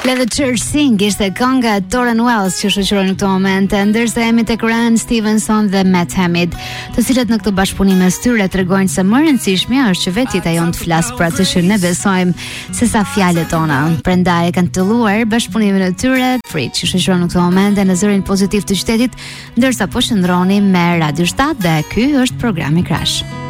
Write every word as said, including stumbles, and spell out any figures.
Let the Church Sing ishte kënga e Torren Wells që shoqëron në këtë moment, ndërsa jemi tek Ryan Stevenson dhe Matt Hamid, të cilët në këtë bashkëpunim mes tyre tregojnë se më e rëndësishmja është që vetë jeta jonë të flas për atë që ne besojmë, sesa fjalët tona. Prandaj e kanë filluar bashkëpunimin e tyre, Free, që shoqëron në këtë moment në zërin pozitiv të qytetit, ndërsa po qëndroni me Radio shtat dhe ky është programi Crash.